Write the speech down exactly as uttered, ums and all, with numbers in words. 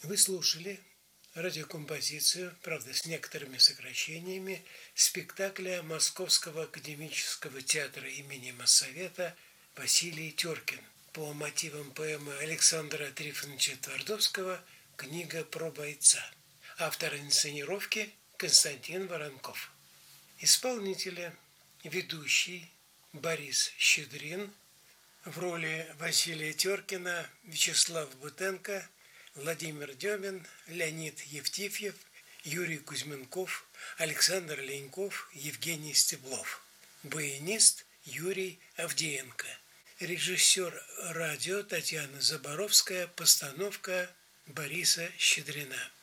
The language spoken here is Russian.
Вы слушали радиокомпозицию, правда, с некоторыми сокращениями, спектакля Московского академического театра имени Моссовета «Василий Теркин» по мотивам поэмы Александра Трифоновича Твардовского «Книга про бойца». Автор инсценировки Константин Воронков. Исполнители: ведущий Борис Щедрин, в роли Василия Теркина Вячеслав Бутенко, Владимир Демин, Леонид Евтифьев, Юрий Кузьменков, Александр Леньков, Евгений Стеблов. Баянист Юрий Авдеенко. Режиссер радио Татьяна Заборовская. Постановка Бориса Щедрина.